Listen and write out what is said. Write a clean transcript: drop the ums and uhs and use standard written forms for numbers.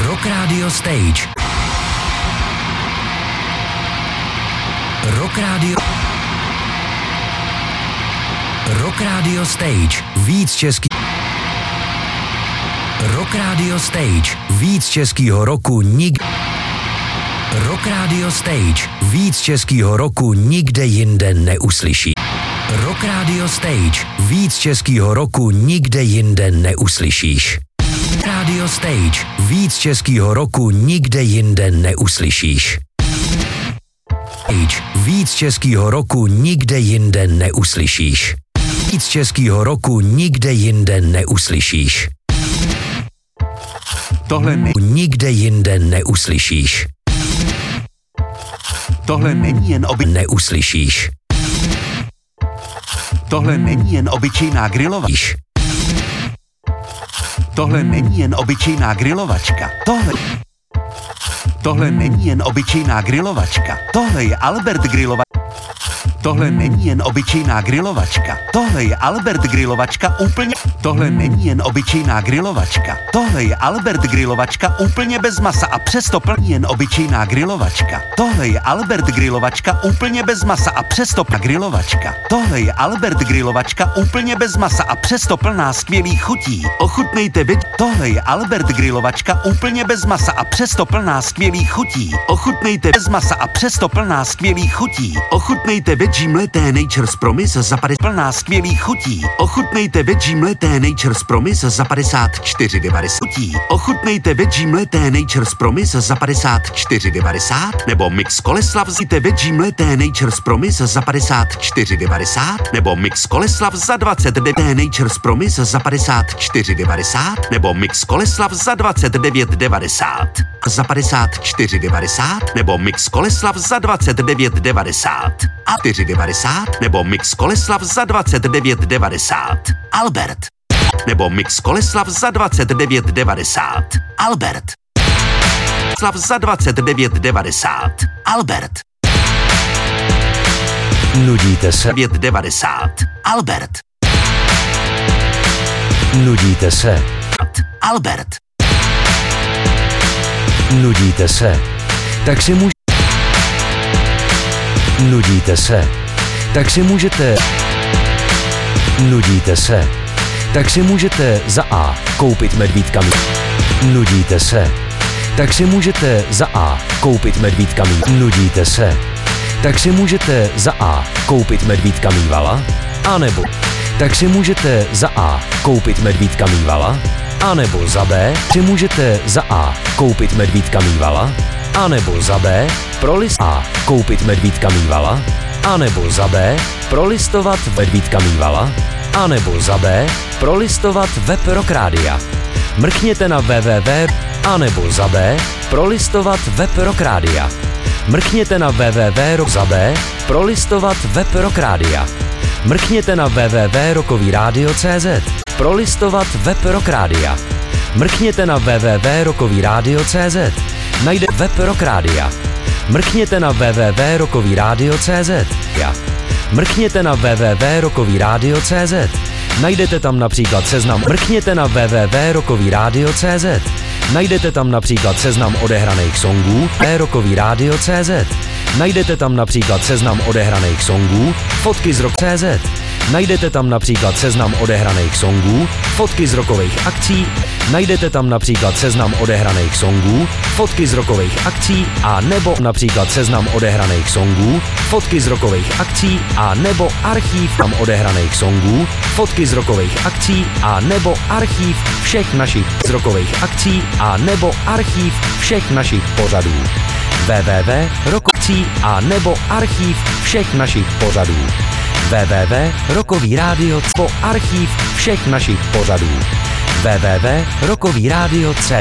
Rock Radio Stage. Rock Radio Stage. Víc český. Rock Radio Stage. Víc českýho roku Rock Radio Stage. Víc českýho roku nikde jinde neuslyší. Rock Radio Stage. Víc českýho roku nikde jinde neuslyšíš. Radio Stage. Víc českýho roku nikde jinde neuslyšíš. Víc českýho roku nikde jinde neuslyšíš. Víc českýho roku nikde jinde neuslyšíš. Tohle nikde jinde neuslyšíš. Tohle není jen neuslyšíš. Tohle není jen obyčejná grilovačka. Tohle není jen obyčejná grilovačka. Tohle není jen obyčejná grilovačka. Tohle je Albert grilovačka. Tohle není jen obyčejná grilovačka. Tohle je Albert grilovačka úplně. Tohle není jen obyčejná grilovačka. Tohle je Albert grilovačka úplně bez masa a přesto plný jen obyčejná grilovačka. Tohle je Albert grilovačka úplně bez masa a přesto plná grilovačka. Tohle je Albert grilovačka úplně bez masa a přesto plná skvělých chutí. Ochutnejte Tohle je Albert grilovačka úplně bez masa a přesto plná skvělých chutí. Ochutnejte bez masa a přesto plná skvělých chutí. Ochutnejte veggie mleté Nature's Promise za 50 plná skvělých chutí. Ochutnejte veggie mleté Nature's Promise za 54,90 chutí. Ochutnejte veggie mleté Nature's Promise za 54,90 nebo mix Koleslav zíte veggie mleté Nature's Promise za 54,90 nebo mix Koleslav za 29 Nature's Promise za 54,90 nebo mix Koleslav za 29,90 za 54,90 nebo mix Koleslav za 29,90 a 4,90 nebo mix Koleslav za 29,90 Albert nebo mix Koleslav za 29,90 Albert Slav za 29,90 Albert Nudíte se 9,90 Albert Nudíte se Albert Nudíte se tak si Nudíte se tak si můžete Nudíte se tak si můžete za A koupit medvídka Nudíte se tak si můžete za A koupit medvídka Nudíte se tak si můžete za A koupit medvídka mývala a nebo tak si můžete za A koupit medvídka mývala a nebo za B si můžete za A koupit medvídka mývala a nebo za B prolist A koupit medvídka mývala a nebo za B prolistovat medvídka mývala a nebo za B prolistovat web Rock Rádia. Mrkněte na www a nebo za B prolistovat web Rock Rádia. Mrkněte na www za B prolistovat web Rock Rádia. Mrkněte na www.rockovyradio.cz prolistovat web Rock Rádia. Mrkněte na www.rockovyradio.cz najde web Rock Rádia. Mrkněte na www.rockovyradio.cz Mrkněte na www.rockovyradio.cz najdete tam například seznam. Mrkněte na www.rockovyradio.cz najdete tam například seznam odehraných songů. Rockovyradio.cz najdete tam například seznam odehraných songů, fotky z rock.cz najdete tam například seznam odehraných songů, fotky z rockových akcí, najdete tam například seznam odehraných songů, fotky z rockových akcí a nebo například seznam odehraných songů, fotky z rockových akcí a nebo archív tam odehraných songů, fotky z rockových akcí a nebo archív všech našich z rockových akcí a nebo archív všech našich pořadů. www.rockakcí a nebo archív všech našich pořadů. www.rockovyradio po archív všech našich pořadů. www.rockovyradio.cz